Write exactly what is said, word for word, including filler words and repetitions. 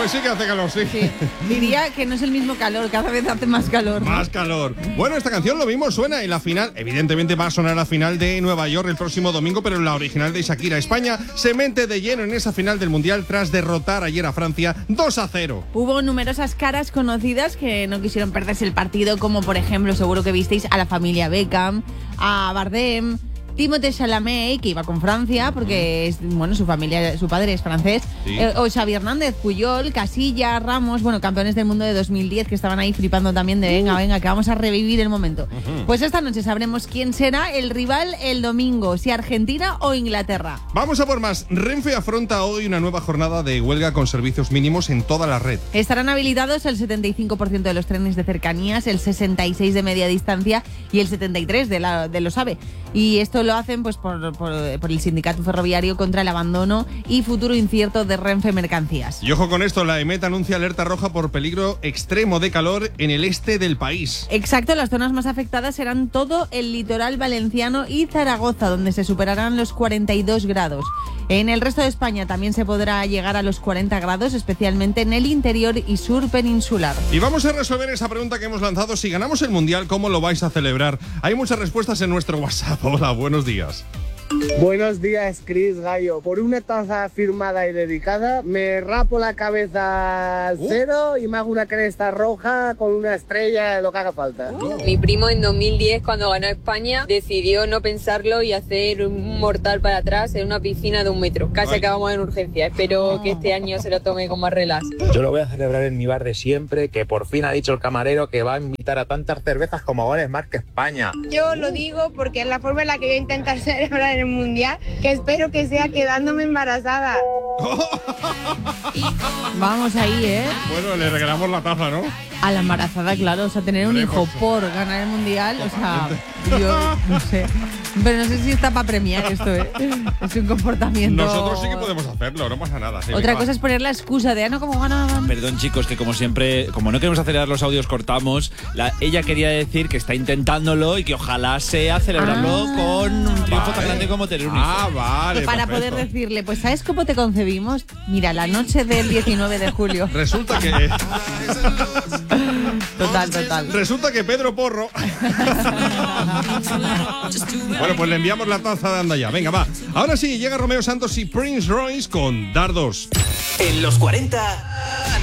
Pues sí que hace calor, sí. sí. Diría que no es el mismo calor, cada vez hace más calor, ¿no? Más calor. Bueno, esta canción lo mismo suena en la final. Evidentemente va a sonar la final de Nueva York el próximo domingo, pero la original de Shakira. España se mete de lleno en esa final del Mundial tras derrotar ayer a Francia dos a cero. Hubo numerosas caras conocidas que no quisieron perderse el partido, como por ejemplo, seguro que visteis a la familia Beckham, a Bardem, Timothée Chalamet, que iba con Francia porque es, bueno, su familia, su padre es francés, sí. eh, o Xavi Hernández, Puyol, Casillas, Ramos, bueno, campeones del mundo de dos mil diez que estaban ahí flipando también de venga, venga, que vamos a revivir el momento. Uh-huh. Pues esta noche sabremos quién será el rival el domingo, si Argentina o Inglaterra. Vamos a por más. Renfe afronta hoy una nueva jornada de huelga con servicios mínimos en toda la red. Estarán habilitados el setenta y cinco por ciento de los trenes de cercanías, el sesenta y seis por ciento de media distancia y el setenta y tres por ciento de, la, de los AVE. Y esto lo hacen pues por, por, por el sindicato ferroviario contra el abandono y futuro incierto de Renfe Mercancías. Y ojo con esto, la EMET anuncia alerta roja por peligro extremo de calor en el este del país. Exacto, las zonas más afectadas serán todo el litoral valenciano y Zaragoza, donde se superarán los cuarenta y dos grados. En el resto de España también se podrá llegar a los cuarenta grados, especialmente en el interior y sur peninsular. Y vamos a resolver esa pregunta que hemos lanzado. Si ganamos el Mundial, ¿cómo lo vais a celebrar? Hay muchas respuestas en nuestro WhatsApp. Hola, buenos días. Buenos días, Chris Gallo. Por una taza firmada y dedicada, me rapo la cabeza uh. cero y me hago una cresta roja con una estrella, lo que haga falta. Uh. Mi primo en dos mil diez, cuando ganó España, decidió no pensarlo y hacer un mortal para atrás en una piscina de un metro. Casi Ay. acabamos en urgencia. Espero oh. que este año se lo tome con más relax. Yo lo voy a celebrar en mi bar de siempre, que por fin ha dicho el camarero que va a invitar a tantas cervezas como goles marca España. Yo lo digo porque es la forma en la que voy a intentar celebrar el Mundial, que espero que sea quedándome embarazada. Vamos ahí, ¿eh? Bueno, le regalamos la taza, ¿no? A la embarazada, claro, o sea, tener un hijo por ganar el Mundial, o sea, yo no sé. Pero no sé si está para premiar esto, ¿eh? Es un comportamiento... Nosotros sí que podemos hacerlo, no pasa nada. Sí, Otra venga, cosa va. es poner la excusa de, ah, no, como ganaban. Perdón, chicos, que como siempre, como no queremos acelerar los audios, cortamos. La, ella quería decir que está intentándolo y que ojalá sea celebrarlo ah, con un triunfo vale. tan grande como tener un hijo. Ah, vale, Para perfecto. poder decirle, pues ¿sabes cómo te concebimos? Mira, la noche del diecinueve de julio. Resulta que... Total, total. Resulta que Pedro Porro... Bueno, pues le enviamos la taza de anda ya. Venga, va. Ahora sí, llega Romeo Santos y Prince Royce con Dardos. En los cuarenta...